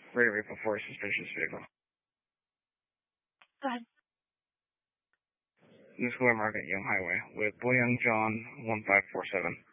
Rate report for a suspicious vehicle. Go ahead. New Square Market, Young Highway, with Boyoung John 1547.